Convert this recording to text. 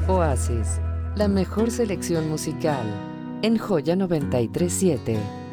Oasis, la mejor selección musical en Joya 937.